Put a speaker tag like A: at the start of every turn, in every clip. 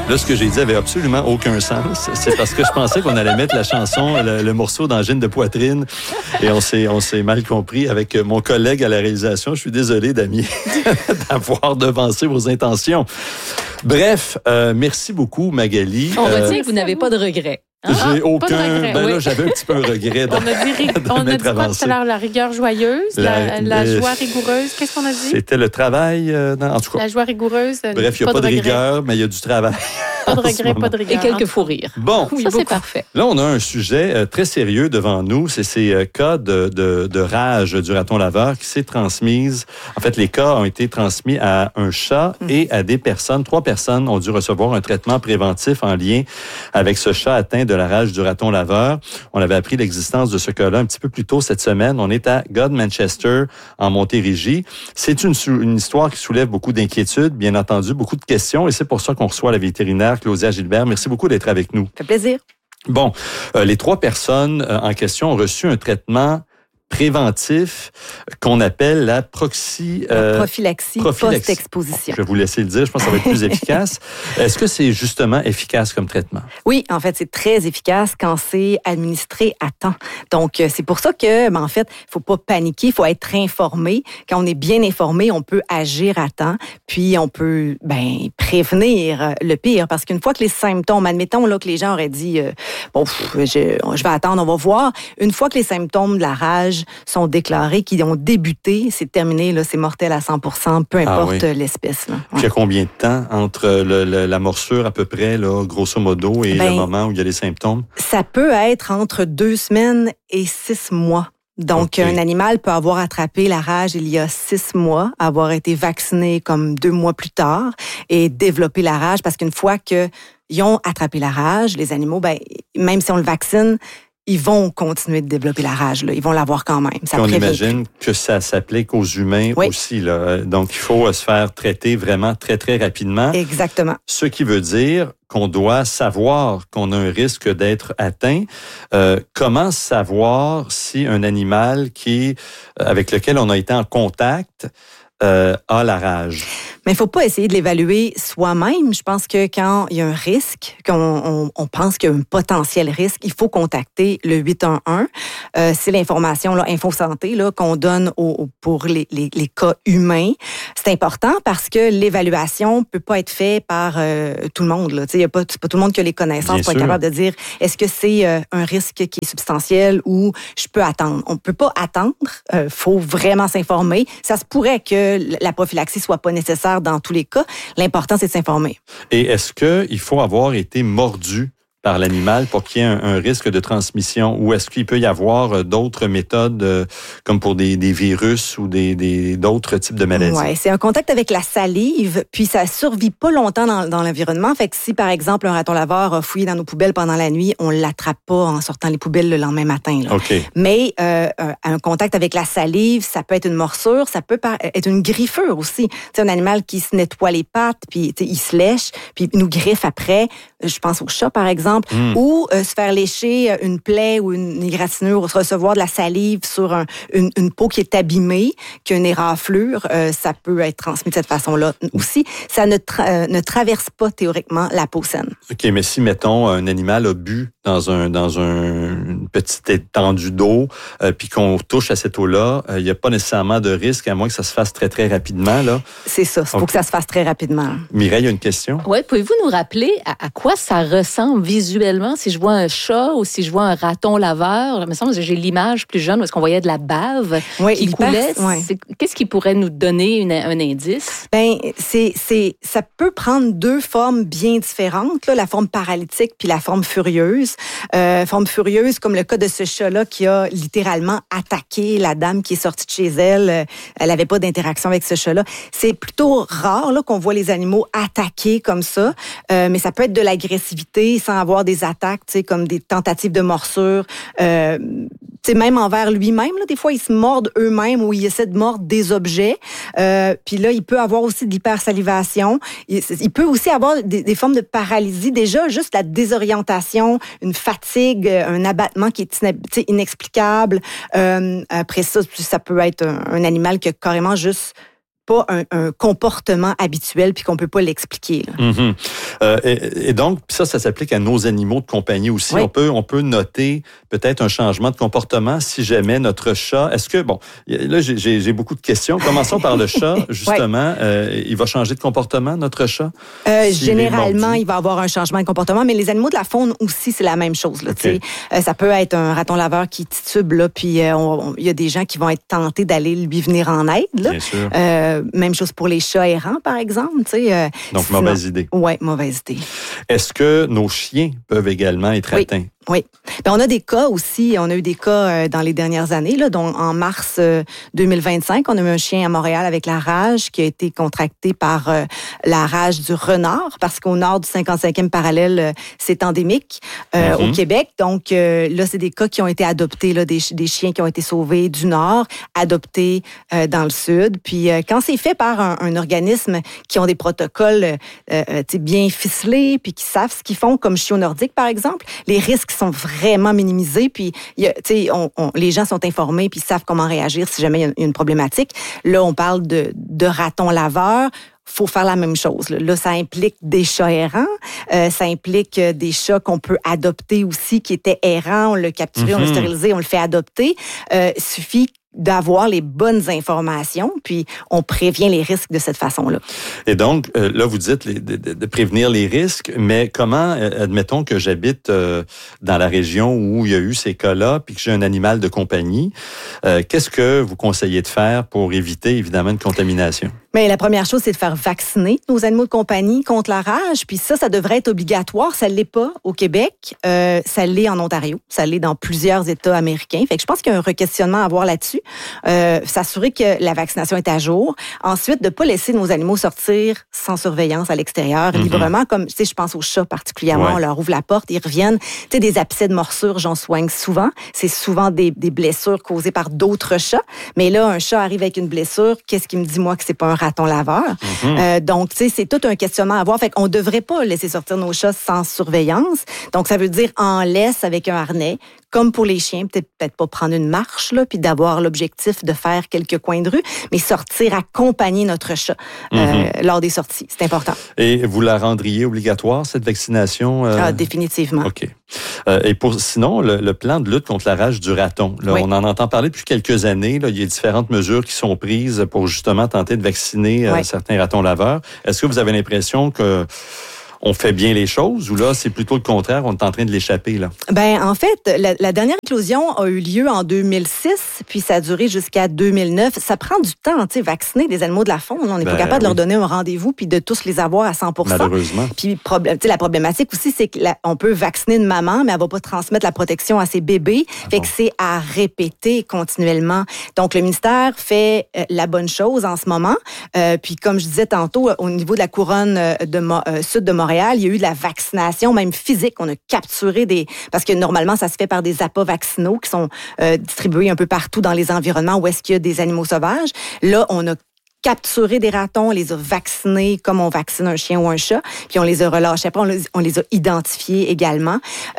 A: Là, ce que j'ai dit avait absolument aucun sens. C'est parce que je pensais qu'on allait mettre la chanson, le morceau d'angine de poitrine. Et on s'est mal compris avec mon collègue à la réalisation. Je suis désolé, Damien, d'avoir devancé vos intentions. Bref, merci beaucoup, Magali.
B: On retient que vous n'avez pas de regrets.
A: J'ai aucun.
C: Pas de regret,
A: ben
C: oui.
A: là, j'avais un petit peu un regret.
C: On a dit quoi tout à l'heure? La rigueur joyeuse, la joie rigoureuse. Qu'est-ce qu'on a dit?
A: C'était le travail, en tout cas.
C: La joie rigoureuse.
A: Bref, il n'y a pas de rigueur, mais il y a du travail.
C: Pas de regret, pas de rigueur.
B: Et quelques fous rires.
A: Bon,
B: Ça, c'est parfait.
A: là, on a un sujet très sérieux devant nous. C'est ces cas de rage du raton laveur qui s'est transmise. En fait, les cas ont été transmis à un chat et à des personnes. 3 personnes ont dû recevoir un traitement préventif en lien avec ce chat atteint de la rage du raton laveur. On avait appris l'existence de ce cas-là un petit peu plus tôt cette semaine. On est à Godmanchester, en Montérégie. C'est une histoire qui soulève beaucoup d'inquiétudes, bien entendu, beaucoup de questions, et c'est pour ça qu'on reçoit la vétérinaire Claudia Gilbert. Merci beaucoup d'être avec nous.
D: Ça fait plaisir.
A: Bon, les 3 personnes en question ont reçu un traitement préventif qu'on appelle la
D: prophylaxie post-exposition.
A: Je vais vous laisser le dire, je pense que ça va être plus efficace. Est-ce que c'est justement efficace comme traitement?
D: Oui, en fait, c'est très efficace quand c'est administré à temps. Donc, c'est pour ça que, en fait, il faut pas paniquer, il faut être informé. Quand on est bien informé, on peut agir à temps, puis on peut prévenir le pire. Parce qu'une fois que les symptômes, admettons là, que les gens auraient dit, je vais attendre, on va voir. Une fois que les symptômes de la rage sont déclarés, qui ont débuté, c'est terminé, là, c'est mortel à 100%, peu importe l'espèce. Là. Ouais.
A: Puis il y a combien de temps entre la morsure à peu près, là, grosso modo, et le moment où il y a les symptômes?
D: Ça peut être entre 2 semaines et 6 mois. Donc, un animal peut avoir attrapé la rage il y a 6 mois, avoir été vacciné comme 2 mois plus tard et développer la rage, parce qu'une fois qu'ils ont attrapé la rage, les animaux, même si on le vaccine, ils vont continuer de développer la rage. Là. Ils vont l'avoir quand même. Ça
A: on imagine que ça s'applique aux humains aussi. Là. Donc, il faut se faire traiter vraiment très, très rapidement.
D: Exactement.
A: Ce qui veut dire qu'on doit savoir qu'on a un risque d'être atteint. Comment savoir si un animal avec lequel on a été en contact a la rage?
D: Mais il faut pas essayer de l'évaluer soi-même. Je pense que quand il y a un risque, qu'on pense qu'il y a un potentiel risque, il faut contacter le 811. C'est l'information là, InfoSanté là, qu'on donne pour les cas humains. C'est important parce que l'évaluation peut pas être faite par tout le monde. Là. C'est pas tout le monde qui a les connaissances pour être capable de dire est-ce que c'est un risque qui est substantiel ou je peux attendre. On peut pas attendre. Faut vraiment s'informer. Ça se pourrait que la prophylaxie soit pas nécessaire dans tous les cas. L'important, c'est de s'informer.
A: Et est-ce qu'il faut avoir été mordu par l'animal pour qu'il y ait un risque de transmission, ou est-ce qu'il peut y avoir d'autres méthodes comme pour des virus ou d'autres types de maladies?
D: Oui, c'est un contact avec la salive, puis ça survit pas longtemps dans l'environnement. Fait que si, par exemple, un raton laveur a fouillé dans nos poubelles pendant la nuit, on l'attrape pas en sortant les poubelles le lendemain matin. Là.
A: Okay.
D: Mais un contact avec la salive, ça peut être une morsure, ça peut être une griffure aussi. C'est un animal qui se nettoie les pattes, puis il se lèche, puis il nous griffe après. Je pense au chat, par exemple. Ou se faire lécher une plaie ou une égratignure, ou recevoir de la salive sur une peau qui est abîmée, qui a une éraflure, ça peut être transmis de cette façon-là aussi. Ça ne traverse pas théoriquement la peau saine.
A: OK, mais si, mettons, un animal a bu dans une petite étendue d'eau, puis qu'on touche à cette eau-là, il n'y a pas nécessairement de risque, à moins que ça se fasse très, très rapidement. Là.
D: C'est ça, il faut que ça se fasse très rapidement.
A: Mireille, il y a une question?
B: Oui, pouvez-vous nous rappeler à quoi ça ressemble visuellement si je vois un chat ou si je vois un raton laveur? Il me semble que j'ai l'image plus jeune où est-ce qu'on voyait de la bave qui coulait. Qu'est-ce qui pourrait nous donner un indice?
D: Ça peut prendre 2 formes bien différentes, là, la forme paralytique puis la forme furieuse. Forme furieuse, comme le cas de ce chat-là qui a littéralement attaqué la dame qui est sortie de chez elle. Elle n'avait pas d'interaction avec ce chat-là. C'est plutôt rare là, qu'on voit les animaux attaquer comme ça, mais ça peut être de l'agressivité sans avoir des attaques, comme des tentatives de morsure. Même envers lui-même, là, des fois, ils se mordent eux-mêmes ou ils essaient de mordre des objets. Puis là, il peut avoir aussi de l'hypersalivation. Il peut aussi avoir des formes de paralysie. Déjà, juste la désorientation, une fatigue, un abattement qui est inexplicable. Après ça, ça peut être un animal qui a carrément juste pas un comportement habituel puis qu'on peut pas l'expliquer.
A: Et donc, ça s'applique à nos animaux de compagnie aussi.
D: Oui.
A: On peut noter peut-être un changement de comportement si jamais notre chat... Est-ce que... Bon, là, j'ai beaucoup de questions. Commençons par le chat, justement. Il va changer de comportement, notre chat?
D: Généralement, il va avoir un changement de comportement, mais les animaux de la faune aussi, c'est la même chose. Là, okay. Ça peut être un raton laveur qui titube, là, puis il y a des gens qui vont être tentés d'aller lui venir en aide. Là.
A: Bien sûr.
D: Même chose pour les chats errants, par exemple.
A: Donc, mauvaise idée.
D: Oui, mauvaise idée.
A: Est-ce que nos chiens peuvent également être atteints?
D: Oui. Bien, on a des cas aussi. On a eu des cas dans les dernières années. Là, dont en mars 2025, on a eu un chien à Montréal avec la rage qui a été contracté par la rage du renard parce qu'au nord du 55e parallèle, c'est endémique au Québec. Donc, là, c'est des cas qui ont été adoptés, là, des chiens qui ont été sauvés du nord, adoptés dans le sud. Puis, quand c'est fait par un organisme qui ont des protocoles bien ficelés puis qui savent ce qu'ils font, comme Chiots Nordiques, par exemple, les risques sont vraiment minimisés, puis les gens sont informés puis savent comment réagir si jamais il y a une problématique. Là, on parle de ratons laveurs. Faut faire la même chose. Là, ça implique des chats errants, ça implique des chats qu'on peut adopter aussi, qui étaient errants, on l'a capturé, on l'a stérilisé, on le fait adopter. Suffit d'avoir les bonnes informations, puis on prévient les risques de cette façon-là.
A: Et donc, là, vous dites de prévenir les risques, mais comment, admettons que j'habite dans la région où il y a eu ces cas-là, puis que j'ai un animal de compagnie, qu'est-ce que vous conseillez de faire pour éviter, évidemment, une contamination?
D: Mais la première chose, c'est de faire vacciner nos animaux de compagnie contre la rage. Puis ça devrait être obligatoire. Ça ne l'est pas au Québec. Ça l'est en Ontario. Ça l'est dans plusieurs États américains. Fait que je pense qu'il y a un requestionnement à avoir là-dessus. S'assurer que la vaccination est à jour. Ensuite, de ne pas laisser nos animaux sortir sans surveillance à l'extérieur, librement. Comme, je pense aux chats particulièrement. On leur ouvre la porte, ils reviennent. Des abcès de morsure, j'en soigne souvent. C'est souvent des blessures causées par d'autres chats. Mais là, un chat arrive avec une blessure. Qu'est-ce qui me dit, moi, que c'est pas un raton laveur? Donc, c'est tout un questionnement à avoir. Fait qu'on devrait pas laisser sortir nos chats sans surveillance. Donc, ça veut dire en laisse avec un harnais. Comme pour les chiens, peut-être pas prendre une marche, là, puis d'avoir l'objectif de faire quelques coins de rue, mais sortir, accompagner notre chat lors des sorties. C'est important.
A: Et vous la rendriez obligatoire, cette vaccination?
D: Définitivement.
A: OK. Et sinon, le plan de lutte contre la rage du raton, là, on en entend parler depuis quelques années. Là, il y a différentes mesures qui sont prises pour justement tenter de vacciner certains ratons laveurs. Est-ce que vous avez l'impression que on fait bien les choses ou là, c'est plutôt le contraire, on est en train de l'échapper, là?
D: Ben, en fait, la dernière éclosion a eu lieu en 2006, puis ça a duré jusqu'à 2009. Ça prend du temps, tu sais, vacciner des animaux de la faune. On n'est pas capable de leur donner un rendez-vous puis de tous les avoir à 100%.
A: Malheureusement.
D: Puis, la problématique aussi, c'est qu'on peut vacciner une maman, mais elle va pas transmettre la protection à ses bébés. Fait que c'est à répéter continuellement. Donc, le ministère fait la bonne chose en ce moment. Puis, comme je disais tantôt, au niveau de la couronne sud de Montréal, il y a eu de la vaccination, même physique. On a capturé parce que normalement, ça se fait par des appâts vaccinaux qui sont distribués un peu partout dans les environnements où est-ce qu'il y a des animaux sauvages. Là, on a capturé des ratons, on les a vaccinés comme on vaccine un chien ou un chat, puis on les a relâchés. Après, on les a identifiés également.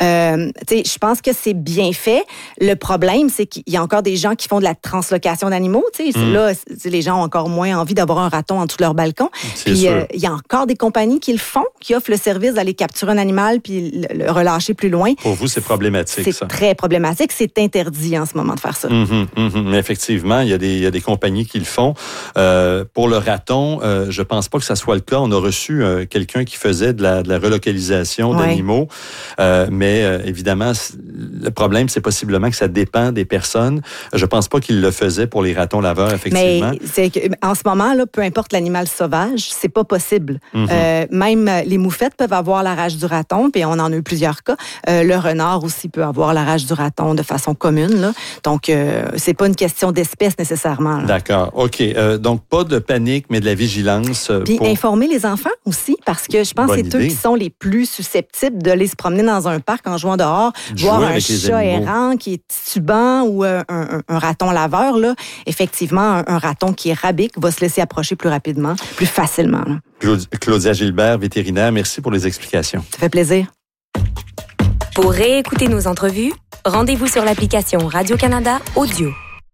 D: Je pense que c'est bien fait. Le problème, c'est qu'il y a encore des gens qui font de la translocation d'animaux. Là, les gens ont encore moins envie d'avoir un raton en dessous de leur balcon. Puis il y a encore des compagnies qui le font, qui offrent le service d'aller capturer un animal puis le relâcher plus loin.
A: Pour vous, c'est problématique, ça?
D: C'est très problématique. C'est interdit en ce moment de faire ça.
A: Mais effectivement, il y a des compagnies qui le font. Pour le raton, je pense pas que ça soit le cas. On a reçu quelqu'un qui faisait de la relocalisation d'animaux, mais évidemment, le problème, c'est possiblement que ça dépend des personnes. Je pense pas qu'il le faisait pour les ratons laveurs, effectivement.
D: Mais c'est en ce moment, là, peu importe l'animal sauvage, c'est pas possible. Même les moufettes peuvent avoir la rage du raton, puis on en a eu plusieurs cas. Le renard aussi peut avoir la rage du raton de façon commune, là. Donc, c'est pas une question d'espèce nécessairement, là.
A: D'accord. OK. Donc, pas de panique, mais de la vigilance.
D: Puis informer les enfants aussi, parce que je pense que c'est eux qui sont les plus susceptibles d'aller se promener dans un parc en jouant dehors, voir un chat errant qui est titubant ou un raton laveur. Là. Effectivement, un raton qui est rabique va se laisser approcher plus rapidement, plus facilement. Là.
A: Claudia Gilbert, vétérinaire, merci pour les explications.
D: Ça fait plaisir.
E: Pour réécouter nos entrevues, rendez-vous sur l'application Radio-Canada Audio.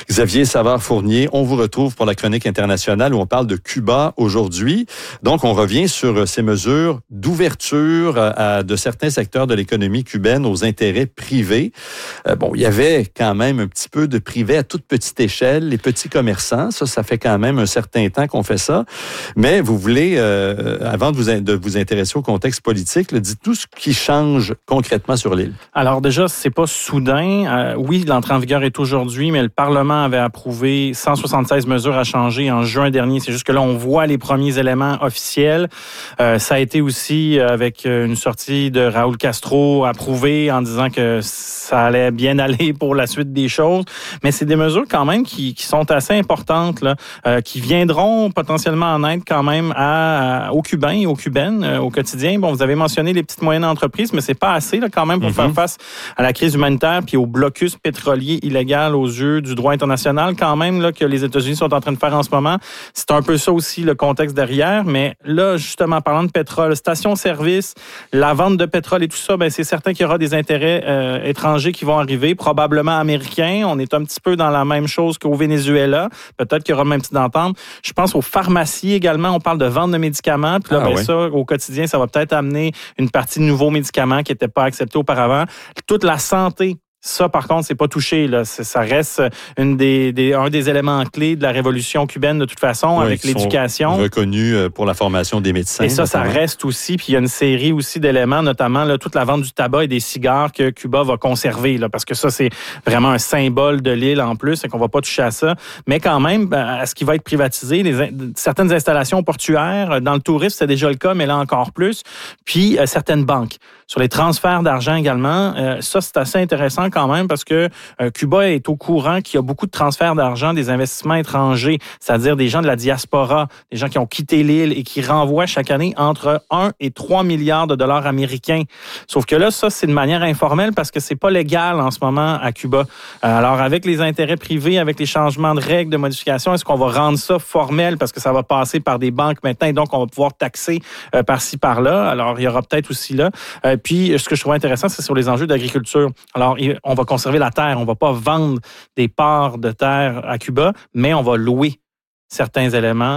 A: Xavier Savard-Fournier, on vous retrouve pour la chronique internationale où on parle de Cuba aujourd'hui. Donc, on revient sur ces mesures d'ouverture de certains secteurs de l'économie cubaine aux intérêts privés. Il y avait quand même un petit peu de privé à toute petite échelle, les petits commerçants. Ça fait quand même un certain temps qu'on fait ça. Mais vous voulez, avant de vous intéresser au contexte politique, dites-nous ce qui change concrètement sur l'île.
E: Alors déjà, c'est pas soudain. Oui, l'entrée en vigueur est aujourd'hui, mais le Parlement avait approuvé 176 mesures à changer en juin dernier. C'est juste que là, on voit les premiers éléments officiels. Ça a été aussi avec une sortie de Raúl Castro approuvé en disant que ça allait bien aller pour la suite des choses. Mais c'est des mesures quand même qui sont assez importantes, là, qui viendront potentiellement en aide quand même aux Cubains et aux Cubaines au quotidien. Bon, vous avez mentionné les petites moyennes entreprises, mais c'est pas assez là, quand même pour faire face à la crise humanitaire puis au blocus pétrolier illégal aux yeux du droit international quand même là, que les États-Unis sont en train de faire en ce moment. C'est un peu ça aussi le contexte derrière, mais là, justement, parlant de pétrole, station-service, la vente de pétrole et tout ça, ben c'est certain qu'il y aura des intérêts étrangers qui vont arriver, probablement américains. On est un petit peu dans la même chose qu'au Venezuela. Peut-être qu'il y aura même petite entente. Je pense aux pharmacies également. On parle de vente de médicaments. Puis là, ça, au quotidien, ça va peut-être amener une partie de nouveaux médicaments qui n'étaient pas acceptés auparavant. Toute la santé. Ça, par contre, c'est pas touché. Là. Ça reste un des éléments clés de la révolution cubaine, de toute façon, avec l'éducation.
A: Reconnus pour la formation des médecins.
E: Et ça reste aussi. Puis il y a une série aussi d'éléments, notamment là, toute la vente du tabac et des cigares que Cuba va conserver. Là, parce que ça, c'est vraiment un symbole de l'île en plus et qu'on va pas toucher à ça. Mais quand même, à ce qui va être privatisé, certaines installations portuaires, dans le tourisme, c'est déjà le cas, mais là encore plus. Puis certaines banques. Sur les transferts d'argent également, ça, c'est assez intéressant quand même parce que Cuba est au courant qu'il y a beaucoup de transferts d'argent des investissements étrangers, c'est-à-dire des gens de la diaspora, des gens qui ont quitté l'île et qui renvoient chaque année entre 1 et 3 milliards de dollars américains. Sauf que là, ça, c'est de manière informelle parce que c'est pas légal en ce moment à Cuba. Alors, avec les intérêts privés, avec les changements de règles, de modifications, est-ce qu'on va rendre ça formel parce que ça va passer par des banques maintenant et donc on va pouvoir taxer par-ci, par-là. Alors, il y aura peut-être aussi là. Puis, ce que je trouve intéressant, c'est sur les enjeux d'agriculture. Alors, on va conserver la terre. On va pas vendre des parts de terre à Cuba, mais on va louer certains éléments,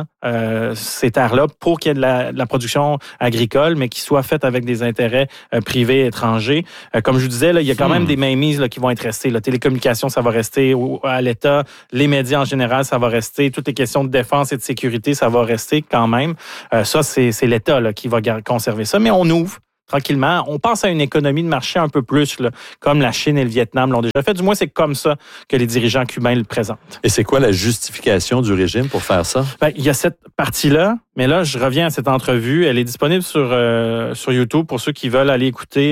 E: ces terres-là, pour qu'il y ait de la production agricole, mais qui soit faite avec des intérêts privés étrangers. Comme je vous disais, là, il y a quand même des mainmises là, qui vont être restées. La télécommunication, ça va rester à l'État. Les médias en général, ça va rester. Toutes les questions de défense et de sécurité, ça va rester quand même. Ça, c'est l'État là, qui va conserver ça. Mais on ouvre tranquillement. On pense à une économie de marché un peu plus, là, comme la Chine et le Vietnam l'ont déjà fait. Du moins, c'est comme ça que les dirigeants cubains le présentent.
A: Et c'est quoi la justification du régime pour faire ça?
E: Il y a cette partie-là, mais là, je reviens à cette entrevue. Elle est disponible sur YouTube pour ceux qui veulent aller écouter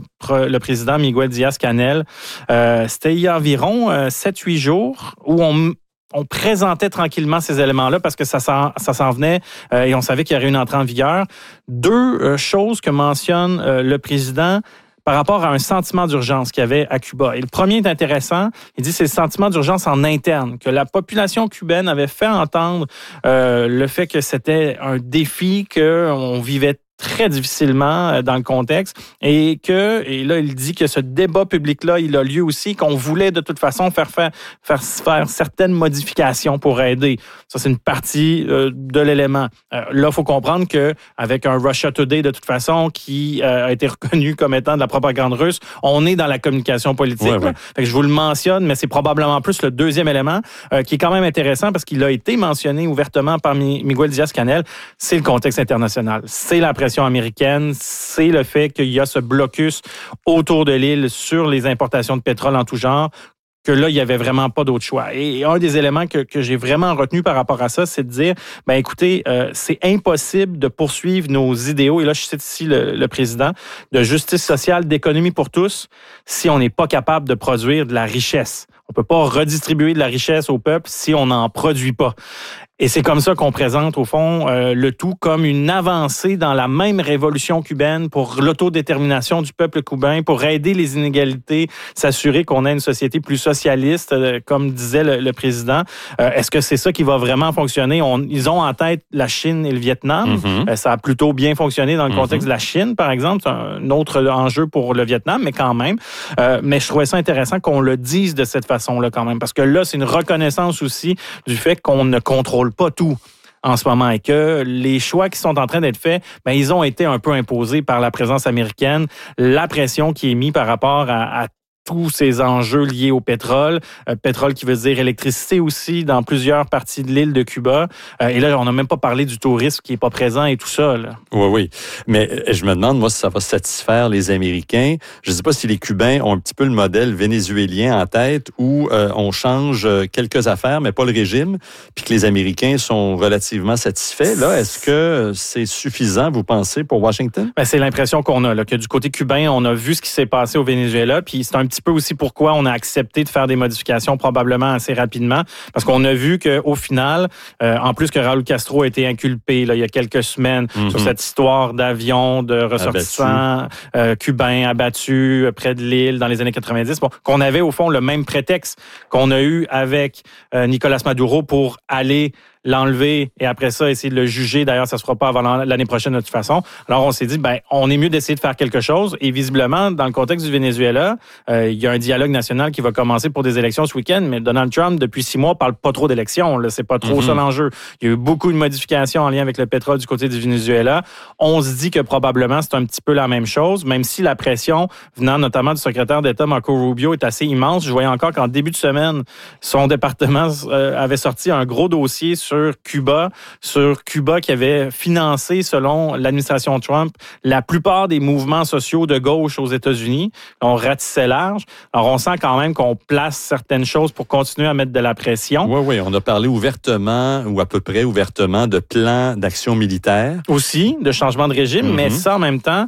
E: le président Miguel Díaz-Canel. C'était il y a environ 7-8 jours où on présentait tranquillement ces éléments-là parce que ça s'en venait et on savait qu'il y aurait une entrée en vigueur. Deux choses que mentionne le président par rapport à un sentiment d'urgence qu'il y avait à Cuba. Et le premier est intéressant. Il dit que c'est le sentiment d'urgence en interne, que la population cubaine avait fait entendre le fait que c'était un défi, qu'on vivait très difficilement dans le contexte et là, il dit que ce débat public-là, il a lieu aussi, qu'on voulait de toute façon faire certaines modifications pour aider. Ça, c'est une partie de l'élément. Là, il faut comprendre qu'avec un Russia Today, de toute façon, qui a été reconnu comme étant de la propagande russe, on est dans la communication politique. Ouais. Fait que je vous le mentionne, mais c'est probablement plus le deuxième élément qui est quand même intéressant parce qu'il a été mentionné ouvertement par Miguel Díaz-Canel. C'est le contexte international. C'est la pression américaine, c'est le fait qu'il y a ce blocus autour de l'île sur les importations de pétrole en tout genre, que là, il n'y avait vraiment pas d'autre choix. Et un des éléments que j'ai vraiment retenu par rapport à ça, c'est de dire, écoutez, c'est impossible de poursuivre nos idéaux, et là, je cite ici le président, de justice sociale, d'économie pour tous, si on n'est pas capable de produire de la richesse. On peut pas redistribuer de la richesse au peuple si on n'en produit pas. Et c'est comme ça qu'on présente, au fond, le tout comme une avancée dans la même révolution cubaine pour l'autodétermination du peuple cubain, pour aider les inégalités, s'assurer qu'on ait une société plus socialiste, comme disait le président. Est-ce que c'est ça qui va vraiment fonctionner? Ils ont en tête la Chine et le Vietnam. Ça a plutôt bien fonctionné dans le contexte de la Chine, par exemple. C'est un autre enjeu pour le Vietnam, mais quand même. Mais je trouvais ça intéressant qu'on le dise de cette façon façon-là quand même. Parce que là, c'est une reconnaissance aussi du fait qu'on ne contrôle pas tout en ce moment et que les choix qui sont en train d'être faits, ils ont été un peu imposés par la présence américaine, la pression qui est mise par rapport à tous ces enjeux liés au pétrole. Pétrole qui veut dire électricité aussi dans plusieurs parties de l'île de Cuba. Et là, on n'a même pas parlé du tourisme qui n'est pas présent et tout ça. Là.
A: Oui. Mais je me demande, moi, si ça va satisfaire les Américains. Je ne sais pas si les Cubains ont un petit peu le modèle vénézuélien en tête où on change quelques affaires, mais pas le régime, puis que les Américains sont relativement satisfaits. Là, est-ce que c'est suffisant, vous pensez, pour Washington?
E: C'est l'impression qu'on a, là, que du côté cubain, on a vu ce qui s'est passé au Venezuela, puis c'est un petit peu aussi pourquoi on a accepté de faire des modifications probablement assez rapidement, parce qu'on a vu qu'au final, en plus que Raúl Castro a été inculpé là, il y a quelques semaines sur cette histoire d'avion de ressortissants cubains abattus près de l'île dans les années 90, qu'on avait au fond le même prétexte qu'on a eu avec Nicolas Maduro pour aller l'enlever et après ça, essayer de le juger. D'ailleurs, ça se fera pas avant l'année prochaine de toute façon. Alors, on s'est dit, on est mieux d'essayer de faire quelque chose. Et visiblement, dans le contexte du Venezuela, il y a un dialogue national qui va commencer pour des élections ce week-end, mais Donald Trump, depuis 6 mois, parle pas trop d'élections. Là, c'est pas trop ça l'enjeu. Il y a eu beaucoup de modifications en lien avec le pétrole du côté du Venezuela. On se dit que probablement, c'est un petit peu la même chose, même si la pression venant notamment du secrétaire d'État Marco Rubio est assez immense. Je voyais encore qu'en début de semaine, son département avait sorti un gros dossier sur Cuba qui avait financé, selon l'administration Trump, la plupart des mouvements sociaux de gauche aux États-Unis. On ratissait large. Alors, on sent quand même qu'on place certaines choses pour continuer à mettre de la pression.
A: Oui, on a parlé ouvertement, ou à peu près ouvertement, de plans d'action militaire.
E: Aussi, de changement de régime, mais ça, en même temps,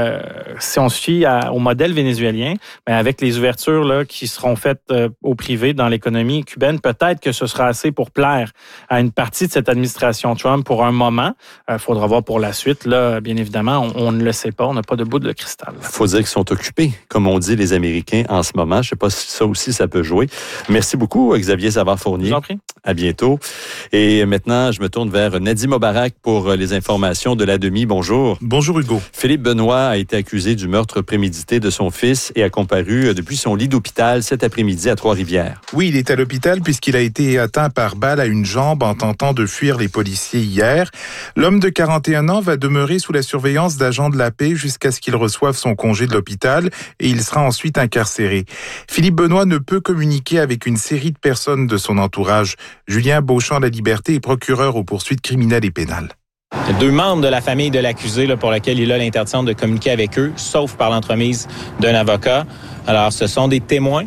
E: si on se fie au modèle vénézuélien, avec les ouvertures là, qui seront faites au privé dans l'économie cubaine, peut-être que ce sera assez pour plaire à une partie de cette administration Trump pour un moment. Il faudra voir pour la suite. Là, bien évidemment, on ne le sait pas. On n'a pas de bout de cristal.
A: Il faut dire qu'ils sont occupés, comme on dit les Américains en ce moment. Je ne sais pas si ça aussi, ça peut jouer. Merci beaucoup, Xavier Savard-Fournier.
E: Je vous en prie.
A: À bientôt. Et maintenant, je me tourne vers Nadim Mobarak pour les informations de la demi. Bonjour.
F: Bonjour, Hugo.
A: Philippe Benoît a été accusé du meurtre prémédité de son fils et a comparu depuis son lit d'hôpital cet après-midi à Trois-Rivières.
F: Oui, il est à l'hôpital puisqu'il a été atteint par balle à une jambe en tentant de fuir les policiers hier. L'homme de 41 ans va demeurer sous la surveillance d'agents de la paix jusqu'à ce qu'il reçoive son congé de l'hôpital et il sera ensuite incarcéré. Philippe Benoît ne peut communiquer avec une série de personnes de son entourage. Julien Beauchamp-Laliberté est procureur aux poursuites criminelles et pénales.
G: 2 membres de la famille de l'accusé pour lequel il a l'interdiction de communiquer avec eux, sauf par l'entremise d'un avocat. Alors, ce sont des témoins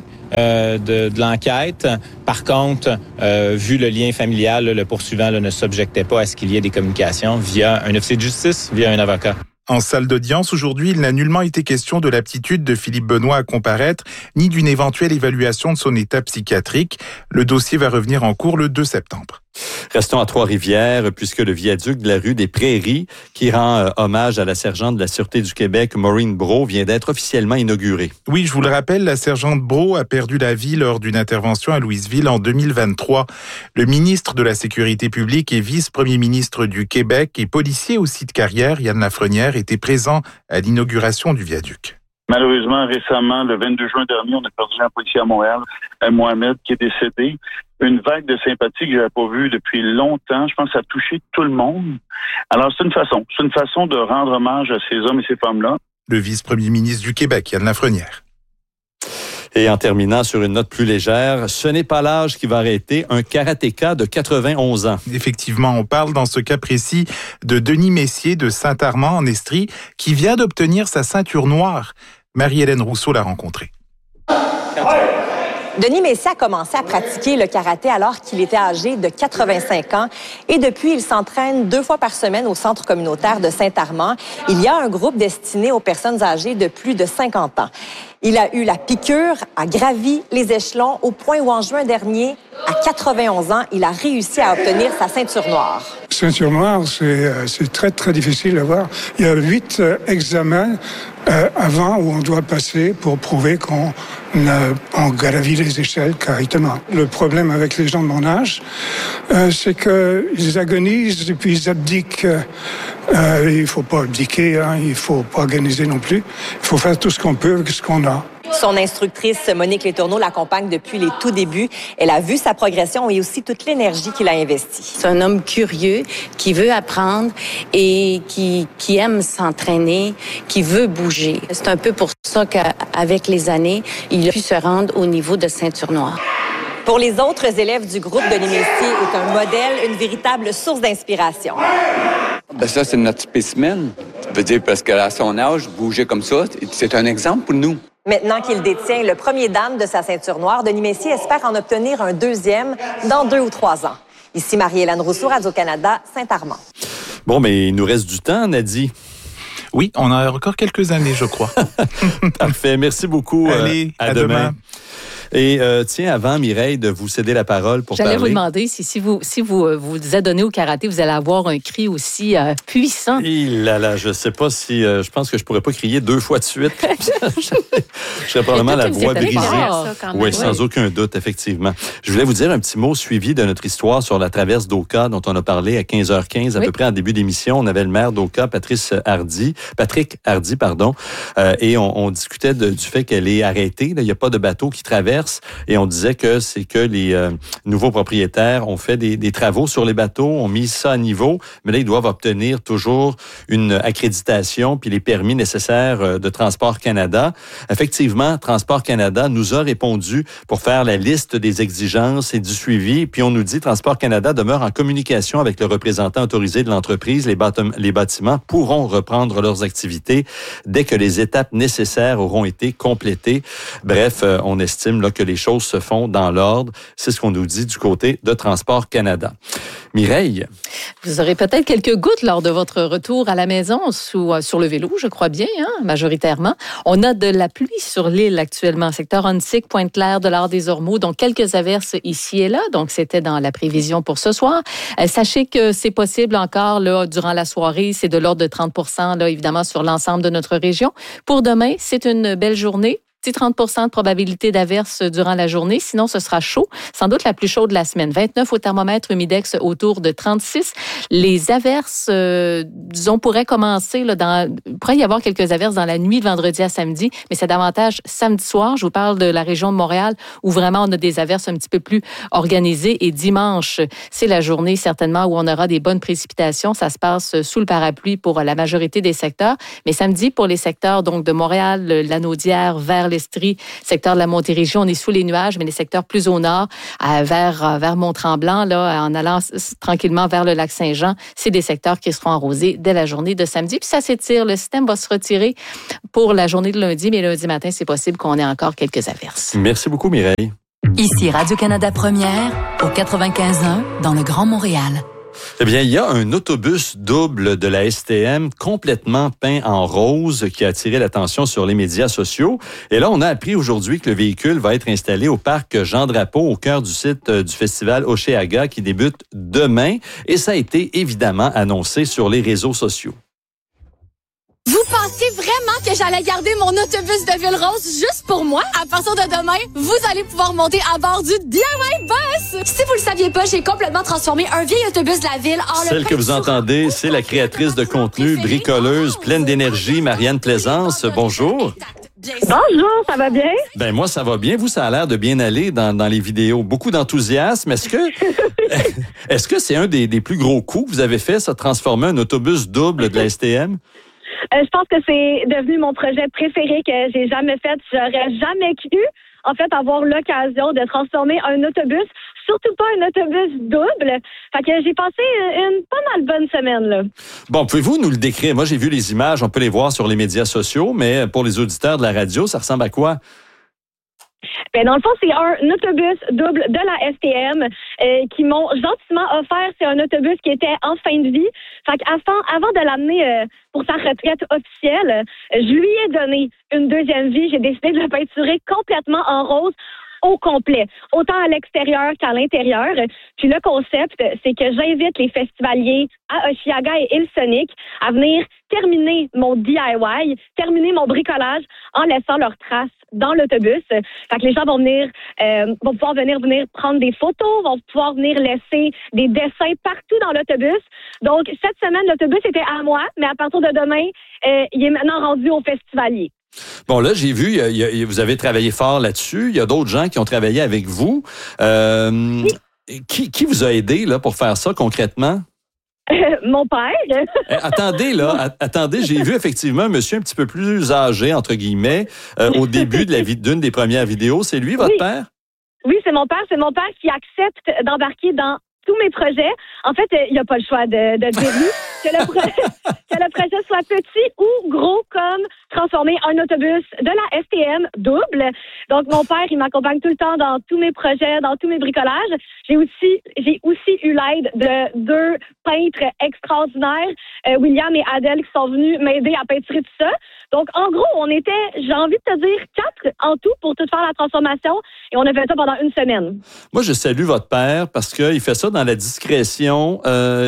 G: de l'enquête. Par contre, vu le lien familial, le poursuivant ne s'objectait pas à ce qu'il y ait des communications via un officier de justice, via un avocat.
F: En salle d'audience, aujourd'hui, il n'a nullement été question de l'aptitude de Philippe Benoît à comparaître, ni d'une éventuelle évaluation de son état psychiatrique. Le dossier va revenir en cours le 2 septembre.
A: Restons à Trois-Rivières, puisque le viaduc de la rue des Prairies, qui rend hommage à la sergente de la Sûreté du Québec, Maureen Brault, vient d'être officiellement inauguré.
F: Oui, je vous le rappelle, la sergente Brault a perdu la vie lors d'une intervention à Louisville en 2023. Le ministre de la Sécurité publique et vice-premier ministre du Québec et policier aussi de carrière, Yann Lafrenière, était présent à l'inauguration du viaduc.
H: Malheureusement, récemment, le 22 juin dernier, on a perdu un policier à Montréal, Mohamed, qui est décédé. Une vague de sympathie que je n'avais pas vue depuis longtemps. Je pense que ça a touché tout le monde. Alors, c'est une façon de rendre hommage à ces hommes et ces femmes-là.
F: Le vice-premier ministre du Québec, Yann Lafrenière.
A: Et en terminant sur une note plus légère, ce n'est pas l'âge qui va arrêter un karatéka de 91 ans.
F: Effectivement, on parle dans ce cas précis de Denis Messier de Saint-Armand en Estrie qui vient d'obtenir sa ceinture noire. Marie-Hélène Rousseau l'a rencontré.
I: Denis Messier a commencé à pratiquer le karaté alors qu'il était âgé de 85 ans et depuis, il s'entraîne 2 fois par semaine au centre communautaire de Saint-Armand. Il y a un groupe destiné aux personnes âgées de plus de 50 ans. Il a eu la piqûre, a gravi les échelons au point où en juin dernier, à 91 ans, il a réussi à obtenir sa ceinture noire.
J: Ceinture noire, c'est très, très difficile à voir. Il y a 8 examens avant où on doit passer pour prouver qu'on gravit les échelles correctement. Le problème avec les gens de mon âge, c'est qu'ils agonisent et puis ils abdiquent. Il ne faut pas abdiquer, il ne faut pas organiser non plus. Il faut faire tout ce qu'on peut avec ce qu'on a.
I: Son instructrice, Monique Letourneau, l'accompagne depuis les tout débuts. Elle a vu sa progression et aussi toute l'énergie qu'il a investie.
K: C'est un homme curieux qui veut apprendre et qui aime s'entraîner, qui veut bouger. C'est un peu pour ça qu'avec les années, il a pu se rendre au niveau de ceinture noire.
I: Pour les autres élèves du groupe, Denis Messier est un modèle, une véritable source d'inspiration.
L: Ben ça, c'est notre spécimen. Ça veut dire parce qu'à son âge, bouger comme ça, c'est un exemple pour nous.
I: Maintenant qu'il détient le premier dan de sa ceinture noire, Denis Messier espère en obtenir un deuxième dans 2 ou 3 ans. Ici Marie-Hélène Rousseau, Radio-Canada, Saint-Armand.
A: Bon, mais il nous reste du temps, Nadie.
F: Oui, on a encore quelques années, je crois.
A: Parfait. Merci beaucoup.
F: Allez, à demain.
A: Et tiens, avant, Mireille, de vous céder la parole pour parler.
B: J'allais vous demander si vous vous adonnez au karaté, vous allez avoir un cri aussi puissant.
A: Je sais pas si... je pense que je pourrais pas crier 2 fois de suite. Je serais probablement la voix brisée. Oui, sans aucun doute, effectivement. Je voulais vous dire un petit mot suivi de notre histoire sur la traverse d'Oka dont on a parlé à 15h15, à peu près en début d'émission. On avait le maire d'Oka, Patrick Hardy, et on discutait du fait qu'elle est arrêtée. Il n'y a pas de bateau qui traverse. Et on disait que c'est que les nouveaux propriétaires ont fait des travaux sur les bateaux, ont mis ça à niveau, mais là, ils doivent obtenir toujours une accréditation puis les permis nécessaires de Transport Canada. Effectivement, Transport Canada nous a répondu pour faire la liste des exigences et du suivi. Puis on nous dit Transport Canada demeure en communication avec le représentant autorisé de l'entreprise. Les bâtiments pourront reprendre leurs activités dès que les étapes nécessaires auront été complétées. Bref, on estime là, que les choses se font dans l'ordre. C'est ce qu'on nous dit du côté de Transport Canada. Mireille?
B: Vous aurez peut-être quelques gouttes lors de votre retour à la maison sur le vélo, je crois bien, majoritairement. On a de la pluie sur l'île actuellement, secteur Huntsic, Pointe-Claire, de l'Art-des-Ormeaux, donc quelques averses ici et là. Donc, c'était dans la prévision pour ce soir. Sachez que c'est possible encore là durant la soirée. C'est de l'ordre de 30 %, là, évidemment, sur l'ensemble de notre région. Pour demain, c'est une belle journée. 30 % de probabilité d'averse durant la journée. Sinon, ce sera chaud. Sans doute la plus chaude de la semaine. 29 au thermomètre, humidex autour de 36. Les averses, disons, pourraient commencer, il pourrait y avoir quelques averses dans la nuit de vendredi à samedi, mais c'est davantage samedi soir. Je vous parle de la région de Montréal où vraiment on a des averses un petit peu plus organisées. Et dimanche, c'est la journée certainement où on aura des bonnes précipitations. Ça se passe sous le parapluie pour la majorité des secteurs. Mais samedi, pour les secteurs donc de Montréal, Lanaudière, vers l'Estrie, secteur de la Montérégie, on est sous les nuages, mais les secteurs plus au nord, vers Mont-Tremblant, là, en allant tranquillement vers le lac Saint-Jean, c'est des secteurs qui seront arrosés dès la journée de samedi. Puis ça s'étire. Le système va se retirer pour la journée de lundi, mais lundi matin, c'est possible qu'on ait encore quelques averses.
A: Merci beaucoup, Mireille.
M: Ici Radio-Canada Première, au 95.1, dans le Grand Montréal.
A: Eh bien, il y a un autobus double de la STM complètement peint en rose qui a attiré l'attention sur les médias sociaux. Et là, on a appris aujourd'hui que le véhicule va être installé au parc Jean-Drapeau, au cœur du site du festival Oshéaga qui débute demain. Et ça a été évidemment annoncé sur les réseaux sociaux.
N: Vous pensez vraiment que j'allais garder mon autobus de Ville-Rose juste pour moi? À partir de demain, vous allez pouvoir monter à bord du DIY Bus! Si vous le saviez pas, j'ai complètement transformé un vieil autobus de la ville en...
A: Celle que vous entendez, c'est la créatrice de contenu, bricoleuse, pleine d'énergie, Marianne Plaisance. Bonjour!
O: Bonjour, ça va bien?
A: Ben moi, ça va bien. Vous, ça a l'air de bien aller dans les vidéos. Beaucoup d'enthousiasme. Est-ce que c'est un des plus gros coups que vous avez fait, ça, transformer un autobus double de la STM?
O: Je pense que c'est devenu mon projet préféré que j'ai jamais fait. J'aurais jamais cru, en fait, avoir l'occasion de transformer un autobus, surtout pas un autobus double. Fait que j'ai passé une pas mal bonne semaine, là.
A: Bon, pouvez-vous nous le décrire? Moi, j'ai vu les images, on peut les voir sur les médias sociaux, mais pour les auditeurs de la radio, ça ressemble à quoi?
O: Ben dans le fond, c'est un autobus double de la STM qui m'ont gentiment offert. C'est un autobus qui était en fin de vie. Fait qu'avant de l'amener pour sa retraite officielle, je lui ai donné une deuxième vie. J'ai décidé de le peinturer complètement en rose au complet, autant à l'extérieur qu'à l'intérieur. Puis le concept, c'est que j'invite les festivaliers à Oshéaga et Île-Sonic à venir terminer mon DIY, terminer mon bricolage en laissant leurs traces dans l'autobus. Fait que les gens vont pouvoir venir prendre des photos, vont pouvoir venir laisser des dessins partout dans l'autobus. Donc, cette semaine, l'autobus était à moi, mais à partir de demain, il est maintenant rendu aux festivaliers.
A: Bon, là, j'ai vu, vous avez travaillé fort là-dessus. Il y a d'autres gens qui ont travaillé avec vous. Qui vous a aidé là, pour faire ça concrètement?
O: Mon père.
A: Attendez, j'ai vu effectivement un monsieur un petit peu plus âgé, entre guillemets, au début d'une des premières vidéos. C'est lui, votre père?
O: Oui, c'est mon père. C'est mon père qui accepte d'embarquer dans tous mes projets. En fait, il n'a pas le choix de dire oui. Que le projet soit petit ou gros, comme transformer un autobus de la STM double. Donc, mon père, il m'accompagne tout le temps dans tous mes projets, dans tous mes bricolages. J'ai aussi eu l'aide de 2 peintres extraordinaires, William et Adèle, qui sont venus m'aider à peinturer tout ça. Donc, en gros, on était, j'ai envie de te dire, 4 en tout pour tout faire la transformation. Et on a fait ça pendant 1 semaine.
A: Moi, je salue votre père parce qu'il fait ça dans la discrétion.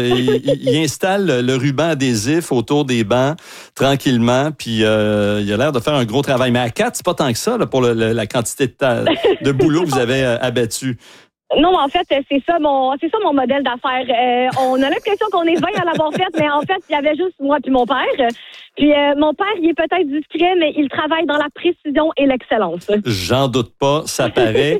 A: Il installe le ruban adhésif autour des bancs tranquillement. Puis, il a l'air de faire un gros travail. Mais à 4, c'est pas tant que ça là, pour la quantité de boulot que vous avez abattu.
O: Non, en fait, c'est ça mon modèle d'affaires. On a l'impression qu'on est 20 à l'avoir fait, mais en fait, il y avait juste moi puis mon père. Puis mon père, il est peut-être discret, mais il travaille dans la précision et l'excellence.
A: J'en doute pas, ça paraît.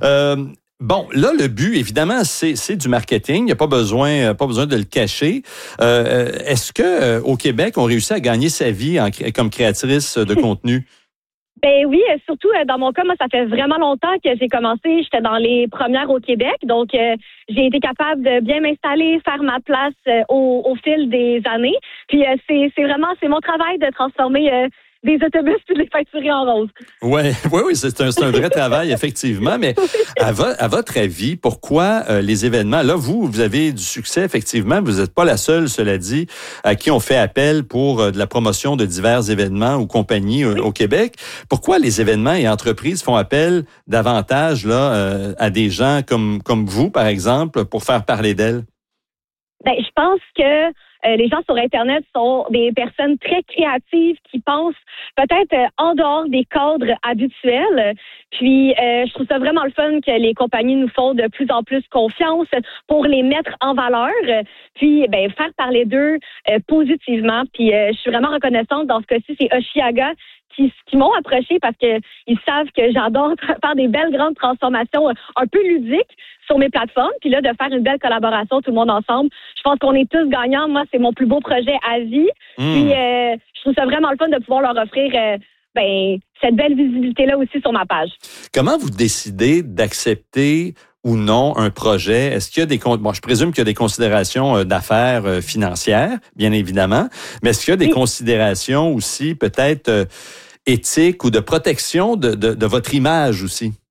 A: Bon, là, le but, évidemment, c'est du marketing. Il n'y a pas besoin de le cacher. Est-ce que au Québec, on réussit à gagner sa vie comme créatrice de contenu?
O: Ben oui, surtout dans mon cas, moi, ça fait vraiment longtemps que j'ai commencé. J'étais dans les premières au Québec, donc j'ai été capable de bien m'installer, faire ma place au fil des années. Puis c'est mon travail de transformer des autobus puis de les peinturer en rose.
A: Oui, c'est un vrai travail, effectivement. Mais à votre avis, pourquoi les événements... Là, vous avez du succès, effectivement. Vous n'êtes pas la seule, cela dit, à qui on fait appel pour de la promotion de divers événements ou compagnies au Québec. Pourquoi les événements et entreprises font appel davantage là à des gens comme vous, par exemple, pour faire parler d'elles?
O: Ben, je pense que les gens sur Internet sont des personnes très créatives qui pensent peut-être en dehors des cadres habituels. Puis, je trouve ça vraiment le fun que les compagnies nous font de plus en plus confiance pour les mettre en valeur. Puis, faire parler d'eux positivement. Puis, je suis vraiment reconnaissante. Dans ce cas-ci, c'est Oshiaga qui m'ont approché parce que ils savent que j'adore faire des belles grandes transformations un peu ludiques sur mes plateformes. Puis là, de faire une belle collaboration, tout le monde ensemble. Je pense qu'on est tous gagnants. Moi, c'est mon plus beau projet à vie. Puis, je trouve ça vraiment le fun de pouvoir leur offrir cette belle visibilité-là aussi sur ma page.
A: Comment vous décidez d'accepter ou non un projet? Est-ce qu'il y a je présume qu'il y a des considérations d'affaires financières, bien évidemment, mais est-ce qu'il y a des considérations aussi peut-être éthiques ou de protection de votre image aussi?